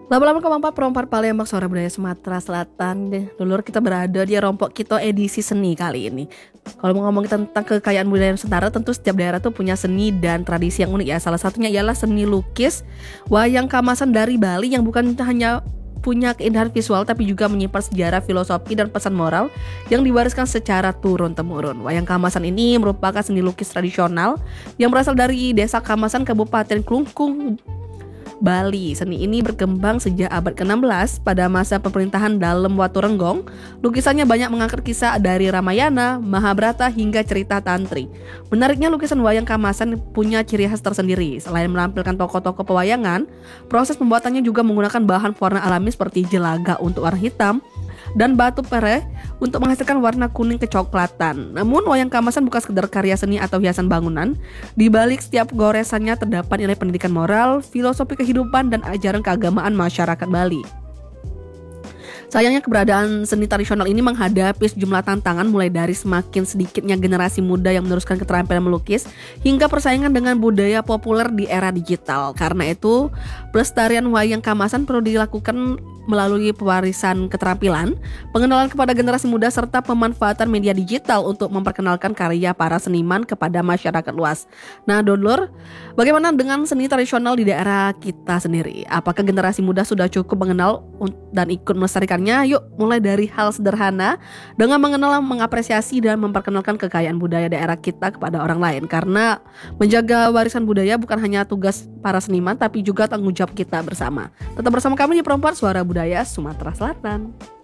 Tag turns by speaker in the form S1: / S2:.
S1: Lama-lama keempat perompak Palembang Suara Budaya Sumatera Selatan. Dulur, kita berada di Rompok Kito edisi seni kali ini. Kalau mau ngomongin tentang kekayaan budaya Nusantara, tentu setiap daerah tuh punya seni dan tradisi yang unik ya. Salah satunya ialah seni lukis wayang kamasan dari Bali yang bukan hanya punya keindahan visual tapi juga menyimpan sejarah, filosofi, dan pesan moral yang diwariskan secara turun-temurun. Wayang kamasan ini merupakan seni lukis tradisional yang berasal dari Desa Kamasan, Kabupaten Klungkung, Bali. Seni ini berkembang sejak abad ke-16 pada masa pemerintahan Dalem Waturenggong. Lukisannya banyak mengangkat kisah dari Ramayana, Mahabharata hingga cerita tantri. Menariknya, lukisan wayang kamasan punya ciri khas tersendiri. Selain menampilkan tokoh-tokoh pewayangan, proses pembuatannya juga menggunakan bahan pewarna alami seperti jelaga untuk warna hitam dan batu pereh untuk menghasilkan warna kuning kecoklatan. Namun wayang kamasan bukan sekedar karya seni atau hiasan bangunan. Di balik setiap goresannya terdapat nilai pendidikan moral, filosofi kehidupan, dan ajaran keagamaan masyarakat Bali. Sayangnya keberadaan seni tradisional ini menghadapi sejumlah tantangan, mulai dari semakin sedikitnya generasi muda yang meneruskan keterampilan melukis hingga persaingan dengan budaya populer di era digital. Karena itu, pelestarian wayang kamasan perlu dilakukan melalui pewarisan keterampilan, pengenalan kepada generasi muda, serta pemanfaatan media digital untuk memperkenalkan karya para seniman kepada masyarakat luas. Nah, Dulur, bagaimana dengan seni tradisional di daerah kita sendiri? Apakah generasi muda sudah cukup mengenal dan ikut melestarikannya? Yuk, mulai dari hal sederhana dengan mengenal, mengapresiasi, dan memperkenalkan kekayaan budaya daerah kita kepada orang lain. Karena menjaga warisan budaya bukan hanya tugas para seniman, tapi juga tanggung jawab kita bersama. Tetap bersama kami di Perempuan Suara Budaya Sumatera Selatan.